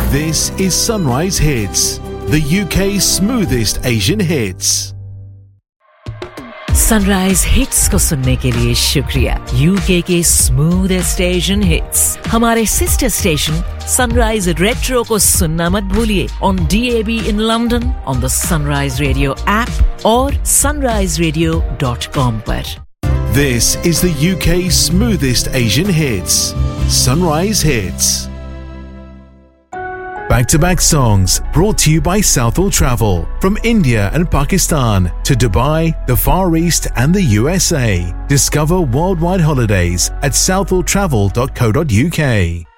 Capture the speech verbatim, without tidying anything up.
This is Sunrise Hits, the U K's smoothest Asian hits. Sunrise hits को सुनने के लिए शुक्रिया। यूके के स्मूथेस्ट एशियन हिट्स हमारे सिस्टर स्टेशन सनराइज रेट्रो को सुनना मत भूलिए on DAB in London, on the sunrise radio app और sunrise radio dot com पर। This is the U K's smoothest Asian hits, Sunrise Hits. Back-to-back songs brought to you by Southall Travel. From India and Pakistan to Dubai, the Far East and the U S A. Discover worldwide holidays at southall travel dot co dot uk.